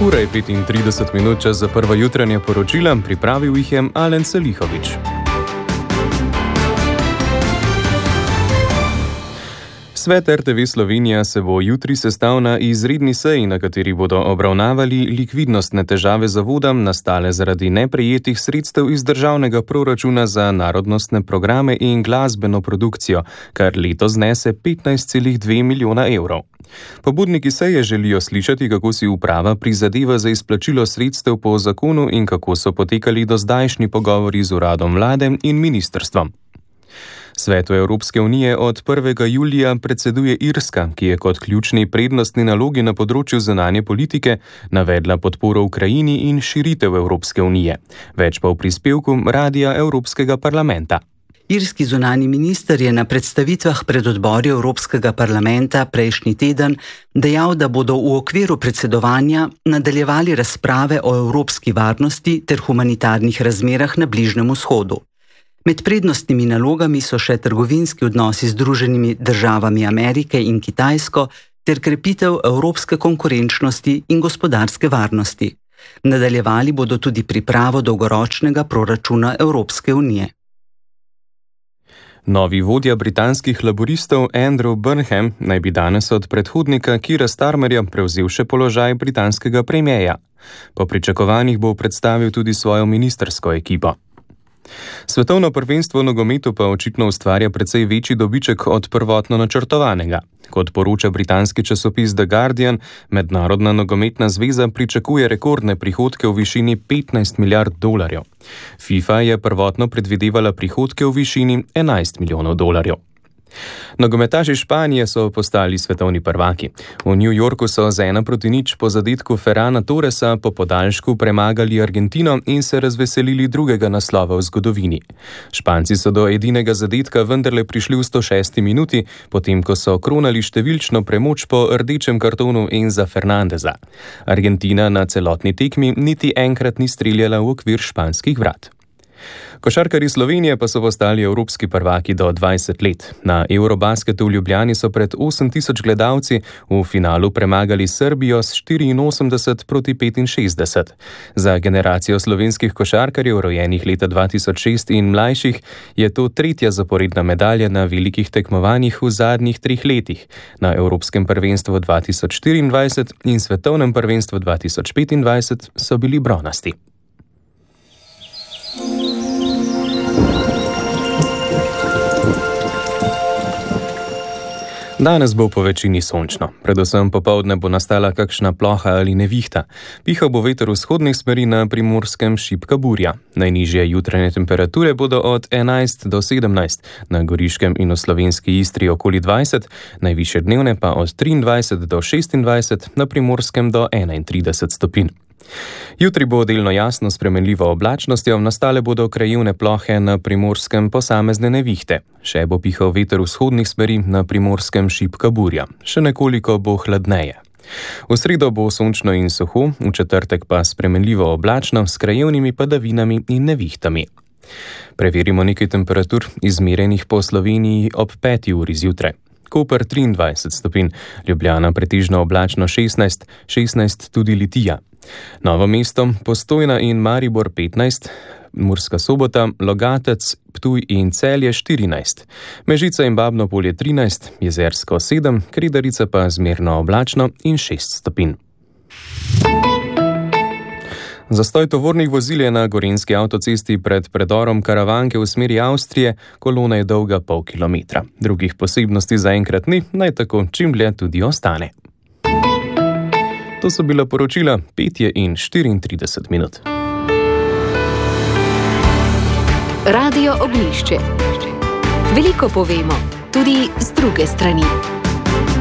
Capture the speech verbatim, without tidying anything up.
Ura je petintrideset minut, čas za prva jutranja poročila, pripravil jih je Alen Selihovič. Svet er te ve Slovenija se bo jutri sestal na izredni seji, na kateri bodo obravnavali likvidnostne težave zavoda, nastale zaradi neprejetih sredstev iz državnega proračuna za narodnostne programe in glasbeno produkcijo, kar letos znese petnajst celih dve milijona evrov. Pobudniki seje želijo slišati, kako si uprava prizadeva za izplačilo sredstev po zakonu in kako so potekali dozdajšnji pogovori z uradom vlade in ministrstvom. Svetu Evropske unije od prvega julija predseduje Irska, ki je kot ključni prednostni nalogi na področju zunanje politike navedla podporo Ukrajini in širitev Evropske unije. Več pa v prispevku Radia Evropskega parlamenta. Irski zunani minister je na predstavitvah pred odbori Evropskega parlamenta prejšnji teden dejal, da bodo v okviru predsedovanja nadaljevali razprave o evropski varnosti ter humanitarnih razmerah na Bližnjem vzhodu. Med prednostnimi nalogami so še trgovinski odnosi z Združenimi državami Amerike in Kitajsko ter krepitev evropske konkurenčnosti in gospodarske varnosti. Nadaljevali bodo tudi pripravo dolgoročnega proračuna Evropske unije. Novi vodja britanskih laboristov Andrew Burnham naj bi danes od predhodnika Keira Starmerja prevzel še položaj britanskega premierja. Po pričakovanjih bo predstavil tudi svojo ministrsko ekipo. Svetovno prvenstvo v nogometu pa očitno ustvarja precej večji dobiček od prvotno načrtovanega. Kot poroča britanski časopis The Guardian, Mednarodna nogometna zveza pričakuje rekordne prihodke v višini petnajst milijard dolarjev. FIFA je prvotno predvidevala prihodke v višini enajst milijonov dolarjev. Nogometaši Španije so postali svetovni prvaki. V New Yorku so z ena proti nič po zadetku Ferrana Torresa po podaljšku premagali Argentino in se razveselili drugega naslova v zgodovini. Španci so do edinega zadetka vendarle prišli v sto šesti minuti, potem ko so kronali številčno premoč po rdečem kartonu Enza Fernandeza. Argentina na celotni tekmi niti enkrat ni streljala v okvir španskih vrat. Košarkarji Slovenije pa so postali evropski prvaki do dvajset let. Na Eurobasketu v Ljubljani so pred osem tisoč gledalci v finalu premagali Srbijo s štiriinosemdeset proti petinšestdeset. Za generacijo slovenskih košarkarjev, rojenih leta dva tisoč šest in mlajših, je to tretja zaporedna medalja na velikih tekmovanjih v zadnjih treh letih. Na Evropskem prvenstvu dva tisoč štiriindvajset in Svetovnem prvenstvu dva tisoč petindvajset so bili bronasti. Danes bo po večini sončno. Predvsem popoldne bo nastala kakšna ploha ali nevihta. Pihal bo veter vzhodnih smeri, na Primorskem šibka burja. Najnižje jutranje temperature bodo od enajst do sedemnajst, na Goriškem in v slovenski Istri okoli dvajset, najvišje dnevne pa od triindvajset do šestindvajset, na Primorskem do enaintrideset stopinj. Jutri bo delno jasno s spremenljivo oblačnostjo, nastale bodo krajevne plohe, na Primorskem posamezne nevihte. Še bo pihal veter vzhodnih smeri, na Primorskem šibka burja. Še nekoliko bo hladneje. V sredo bo sončno in suho, v četrtek pa spremenljivo oblačno s krajevnimi padavinami in nevihtami. Preverimo nekaj temperatur, izmerjenih po Sloveniji ob peti uri zjutraj. Koper triindvajset stopinj, Ljubljana pretežno oblačno šestnajst, šestnajst tudi Litija. Novo mesto, Postojna in Maribor petnajst, Murska Sobota, Logatec, Ptuj in Celje štirinajst, Mežica in Babno Polje trinajst, Jezersko sedem, Kredarica pa zmerno oblačno in šest stopinj. Zastoj tovornih vozil je na gorenjski avtocesti pred predorom Karavanke v smeri Avstrije, kolona je dolga pol kilometra. Drugih posebnosti zaenkrat ni, naj tako čim dlje tudi ostane. To so bila poročila, petje in štiriintrideset minut. Radio Ognjišče. Veliko povemo, tudi z druge strani.